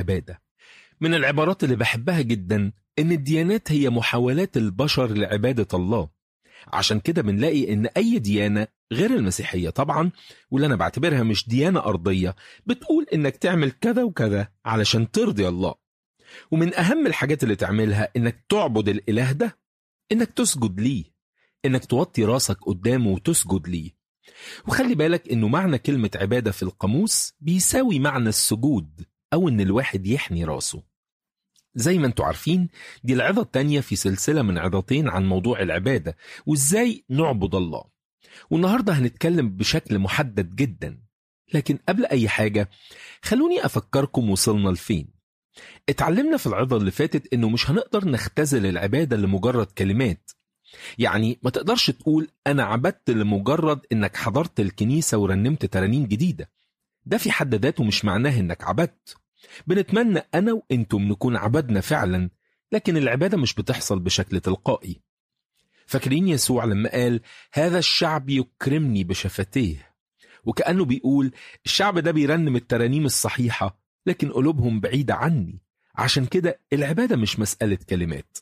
العبادة. من العبارات اللي بحبها جدا إن الديانات هي محاولات البشر لعبادة الله. عشان كده بنلاقي إن أي ديانة غير المسيحية طبعا، واللي أنا بعتبرها مش ديانة أرضية، بتقول إنك تعمل كذا وكذا علشان ترضي الله. ومن أهم الحاجات اللي تعملها إنك تعبد الإله ده، إنك تسجد ليه، إنك توطي راسك قدامه وتسجد ليه. وخلي بالك إنه معنى كلمة عبادة في القاموس بيساوي معنى السجود، أو إن الواحد يحني راسه. زي ما انتوا عارفين، دي العظة التانية في سلسلة من عظتين عن موضوع العبادة وإزاي نعبد الله. والنهاردة هنتكلم بشكل محدد جدا. لكن قبل أي حاجة خلوني أفكركم وصلنا لفين. اتعلمنا في العظة اللي فاتت إنه مش هنقدر نختزل العبادة لمجرد كلمات. يعني ما تقدرش تقول أنا عبدت لمجرد إنك حضرت الكنيسة ورنمت ترانيم جديدة. ده في حد ذاته مش معناه إنك عبدت. بنتمنى أنا وإنتم نكون عبدنا فعلا، لكن العبادة مش بتحصل بشكل تلقائي. فاكرين يسوع لما قال هذا الشعب يكرمني بشفتيه؟ وكأنه بيقول الشعب ده بيرنم الترانيم الصحيحة لكن قلوبهم بعيدة عني. عشان كده العبادة مش مسألة كلمات.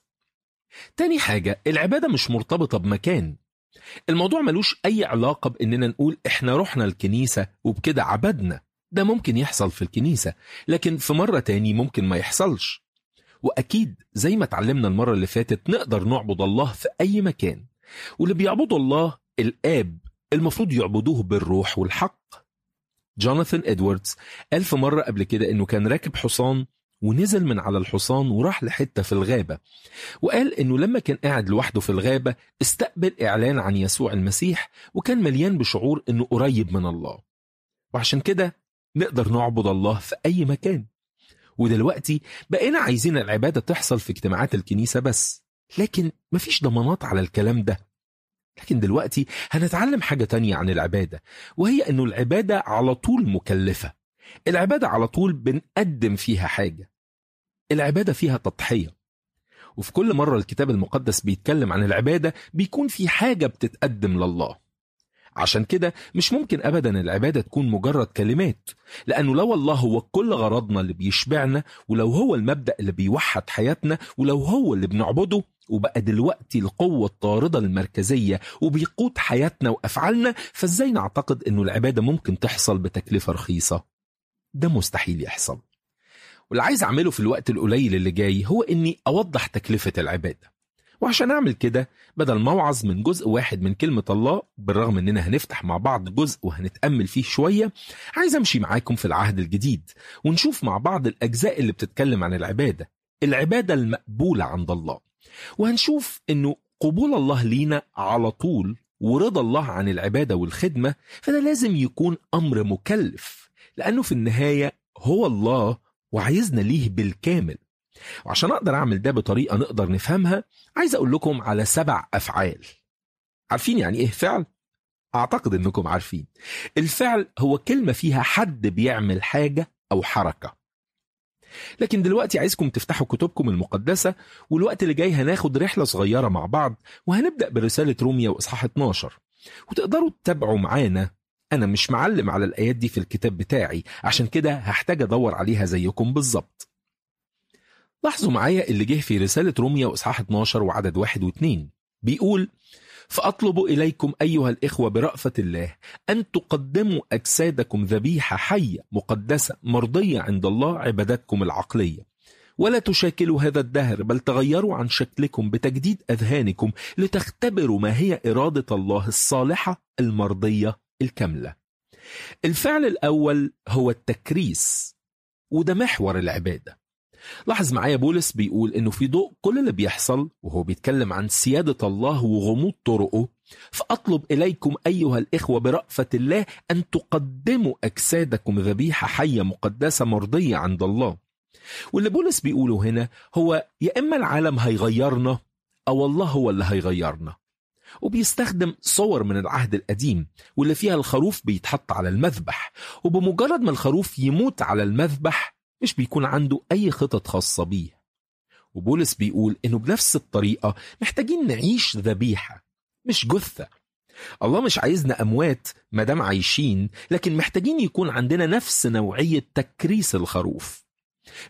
تاني حاجة، العبادة مش مرتبطة بمكان. الموضوع ملوش أي علاقة بإننا نقول إحنا رحنا الكنيسة وبكده عبدنا. ده ممكن يحصل في الكنيسة، لكن في مرة تاني ممكن ما يحصلش. وأكيد زي ما اتعلمنا المرة اللي فاتت نقدر نعبد الله في أي مكان. واللي بيعبدوا الله الآب المفروض يعبدوه بالروح والحق. جوناثان إدواردز قال في مرة قبل كده إنه كان راكب حصان ونزل من على الحصان وراح لحتة في الغابة، وقال إنه لما كان قاعد لوحده في الغابة استقبل إعلان عن يسوع المسيح، وكان مليان بشعور إنه قريب من الله. وعشان كده نقدر نعبد الله في أي مكان. ودلوقتي بقينا عايزين العبادة تحصل في اجتماعات الكنيسة بس، لكن مفيش ضمانات على الكلام ده. لكن دلوقتي هنتعلم حاجة تانية عن العبادة، وهي أنه العبادة على طول مكلفة. العبادة على طول بنقدم فيها حاجة. العبادة فيها تضحية. وفي كل مرة الكتاب المقدس بيتكلم عن العبادة بيكون في حاجة بتتقدم لله. عشان كده مش ممكن أبدا العبادة تكون مجرد كلمات، لأنه لو الله هو كل غرضنا اللي بيشبعنا، ولو هو المبدأ اللي بيوحد حياتنا، ولو هو اللي بنعبده وبقى دلوقتي القوة الطاردة المركزية وبيقود حياتنا وأفعالنا، فازاي نعتقد أنه العبادة ممكن تحصل بتكلفة رخيصة؟ ده مستحيل يحصل. واللي عايز أعمله في الوقت القليل اللي جاي هو أني أوضح تكلفة العبادة. وعشان أعمل كده، بدل ما أوعظ من جزء واحد من كلمة الله، بالرغم أننا هنفتح مع بعض جزء وهنتأمل فيه شوية، عايز أمشي معاكم في العهد الجديد ونشوف مع بعض الأجزاء اللي بتتكلم عن العبادة، العبادة المقبولة عند الله. وهنشوف أنه قبول الله لينا على طول ورضا الله عن العبادة والخدمة، فده لازم يكون أمر مكلف، لأنه في النهاية هو الله وعايزنا ليه بالكامل. وعشان أقدر أعمل ده بطريقة نقدر نفهمها، عايز أقول لكم على 7 أفعال. عارفين يعني إيه فعل؟ أعتقد أنكم عارفين. الفعل هو كلمة فيها حد بيعمل حاجة أو حركة. لكن دلوقتي عايزكم تفتحوا كتبكم المقدسة، والوقت اللي جاي هناخد رحلة صغيرة مع بعض، وهنبدأ برسالة روميا وإصحاح 12، وتقدروا تتابعوا معانا. أنا مش معلم على الآيات دي في الكتاب بتاعي، عشان كده هحتاج أدور عليها زيكم بالظبط. لاحظوا معايا اللي جه في رسالة روميا وإصحاح 12 وعدد 1 و2. بيقول: فأطلب إليكم أيها الإخوة برأفة الله أن تقدموا أجسادكم ذبيحة حية مقدسة مرضية عند الله، عبادتكم العقلية، ولا تشاكلوا هذا الدهر، بل تغيروا عن شكلكم بتجديد أذهانكم لتختبروا ما هي إرادة الله الصالحة المرضية الكاملة. الفعل الأول هو التكريس، وده محور العبادة. لاحظ معايا بولس بيقول إنه في ضوء كل اللي بيحصل، وهو بيتكلم عن سيادة الله وغموض طرقه، فأطلب إليكم أيها الإخوة برأفة الله أن تقدموا أجسادكم ذبيحة حية مقدسة مرضية عند الله. واللي بولس بيقوله هنا هو يا إما العالم هيغيرنا أو الله هو اللي هيغيرنا. وبيستخدم صور من العهد القديم واللي فيها الخروف بيتحط على المذبح، وبمجرد ما الخروف يموت على المذبح مش بيكون عنده أي خطط خاصة بيه. وبولس بيقول إنه بنفس الطريقة محتاجين نعيش ذبيحة مش جثة. الله مش عايزنا أموات مدام عايشين، لكن محتاجين يكون عندنا نفس نوعية تكريس الخروف.